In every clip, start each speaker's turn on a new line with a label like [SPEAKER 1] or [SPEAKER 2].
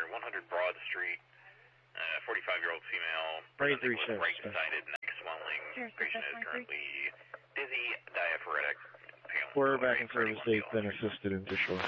[SPEAKER 1] Center, 100 Broad Street. 45-year-old female,
[SPEAKER 2] presenting with
[SPEAKER 1] right-sided neck swelling. Patient is currently dizzy, diaphoretic, pale.
[SPEAKER 2] We're back in service. They've been assisted into shore.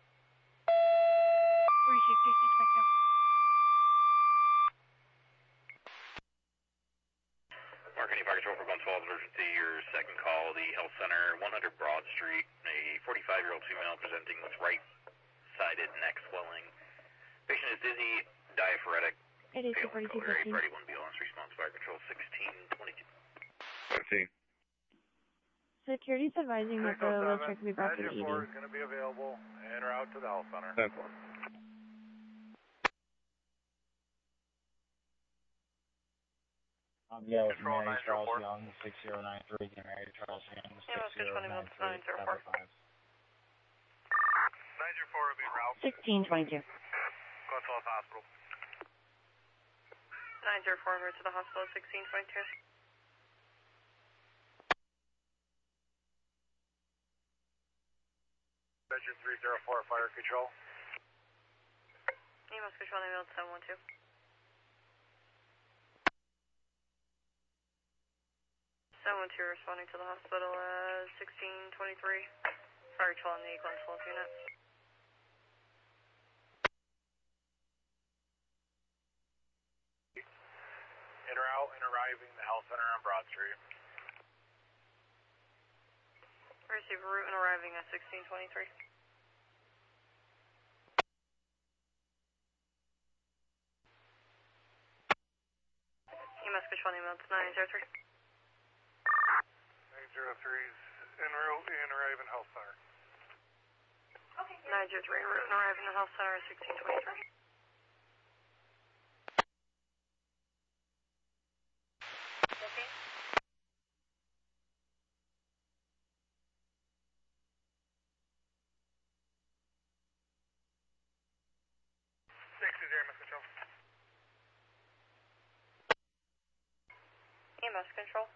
[SPEAKER 1] Mark, any fire control for 112 emergency. Your second call, the Health Center, 100 Broad Street. A 45-year-old female presenting with right-sided neck swelling. Patient is dizzy, diaphoretic.
[SPEAKER 3] It is
[SPEAKER 1] pale
[SPEAKER 3] 4215.
[SPEAKER 1] Ready 1 ambulance response fire control 1622.
[SPEAKER 2] 15.
[SPEAKER 3] Security's advising that the wheelchair can be brought to the ED.
[SPEAKER 4] Badger 4 is going to be available and or out to the Health Center.
[SPEAKER 2] 10-4.
[SPEAKER 5] Yeah, with Mary Charles Young, 6093, get Mary Charles Young, 6093,
[SPEAKER 4] 904
[SPEAKER 5] 505.
[SPEAKER 4] will be route.
[SPEAKER 3] 1622.
[SPEAKER 4] Go to the hospital.
[SPEAKER 6] 904 to the hospital, 1622.
[SPEAKER 4] Badger 304, fire control.
[SPEAKER 6] EMS control, ambulance 712. 712 responding to the hospital, 1623. Fire control on the Glen unit.
[SPEAKER 4] In or out and arriving the Health Center on Broad Street.
[SPEAKER 6] Receive route and arriving at 1623. EMS control, ambulance 903.
[SPEAKER 4] 903's en route and arriving Health Center.
[SPEAKER 6] 903 en route and arriving the Health Center at 1623. EMS control.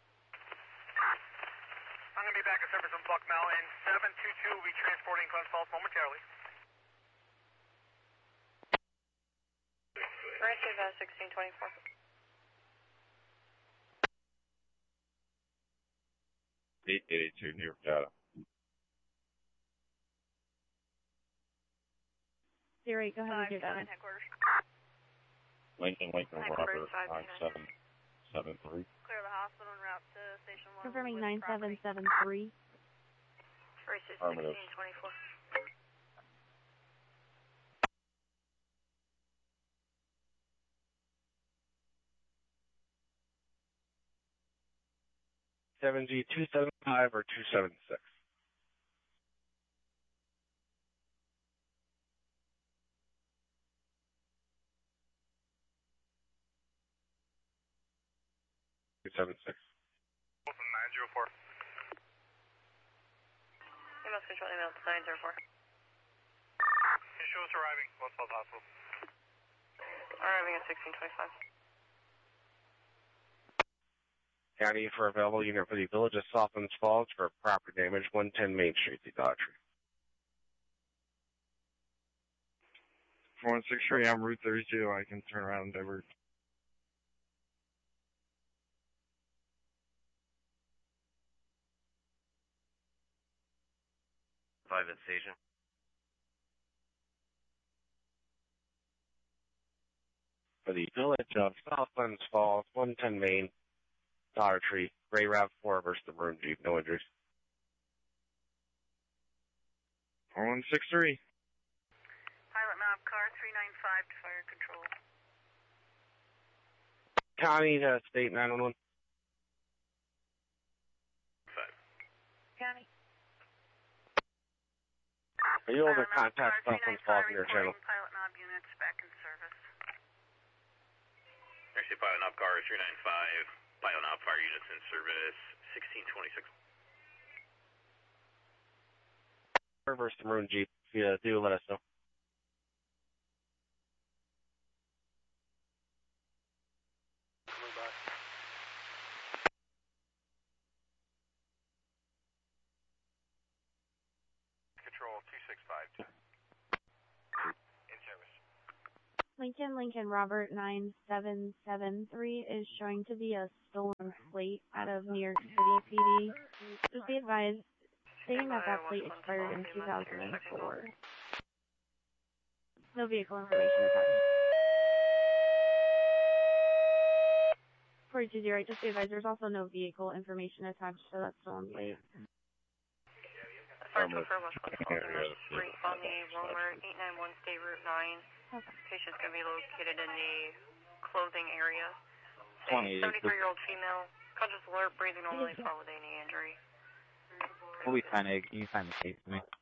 [SPEAKER 4] I'm going to be back at service on Buck Mountain. 722 will be transporting Glens Falls momentarily.
[SPEAKER 6] Receive 1624.
[SPEAKER 2] $882 New York data.
[SPEAKER 3] 08, go ahead with your data.
[SPEAKER 2] Lincoln, Robert, 9773.
[SPEAKER 6] Clear the hospital en route to station 1.
[SPEAKER 3] Confirming 9773.
[SPEAKER 6] Receive
[SPEAKER 2] Affirmative.
[SPEAKER 6] 1624.
[SPEAKER 2] G 275 or 276. From
[SPEAKER 4] 904.
[SPEAKER 6] EMS control, ambulance 904.
[SPEAKER 4] Show us arriving. Glens Falls Hospital.
[SPEAKER 6] Arriving at 1625.
[SPEAKER 2] County for available unit for the Village of Southlands Falls for property damage, 110 Main Street, the Dodge. 463, I'm Route 32. I can turn around and divert.
[SPEAKER 1] Private station.
[SPEAKER 2] For the Village of Southlands Falls, 110 Main, Dollar Tree, Gray RAV4 versus the Maroon Jeep, no injuries. 4163.
[SPEAKER 6] Pilot knob car 395 to fire control.
[SPEAKER 2] County to State 911.
[SPEAKER 6] County.
[SPEAKER 2] Are you able to contact Southlands Falls in your channel?
[SPEAKER 6] Pilot knob units back in service.
[SPEAKER 1] Actually, pilot knob car 395. Pilot knob fire units in service 1626.
[SPEAKER 2] Reverse the Maroon Jeep. If you do, let us know.
[SPEAKER 4] Control 2652. In service.
[SPEAKER 3] Lincoln, Robert 9773 is showing to be a stolen plate out of New York City PD. Just be advised, stating that that plate expired in 2004. No vehicle information attached. 420, just be advised, there's also no vehicle information attached to that stolen plate.
[SPEAKER 6] Sergeant for West 112 Street on the Romer 891 State Route 9.
[SPEAKER 3] Okay.
[SPEAKER 6] Patient's going to be located in the clothing area.
[SPEAKER 5] 28.
[SPEAKER 6] 73-year-old female, conscious alert, breathing normally, followed with any injury.
[SPEAKER 5] We'll be fine, Egg. You can find the case for me.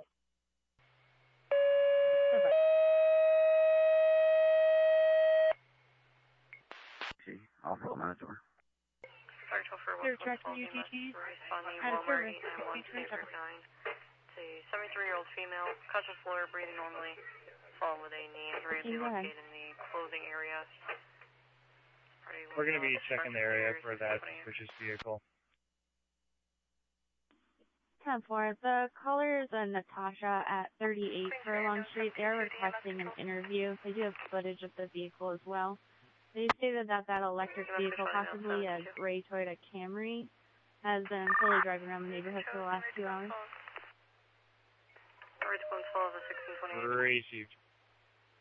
[SPEAKER 5] Okay, I'll fill my door.
[SPEAKER 6] Sergeant for
[SPEAKER 3] They're
[SPEAKER 6] West
[SPEAKER 3] tracking
[SPEAKER 6] 112
[SPEAKER 3] UTTs.
[SPEAKER 6] on the
[SPEAKER 3] Out of
[SPEAKER 6] Romer
[SPEAKER 3] service.
[SPEAKER 6] 891 State Route 9. It's a 73-year-old female, conscious alert, breathing normally, followed with any injury. Be located in the clothing area.
[SPEAKER 4] We're going to be checking the area for that suspicious vehicle.
[SPEAKER 3] 10-4. The caller is Natasha at 38 Furlong Street. They are requesting an interview. They do have footage of the vehicle as well. They stated that that electric vehicle, possibly a gray Toyota Camry, has been fully driving around the neighborhood for the last 2 hours.
[SPEAKER 6] Received.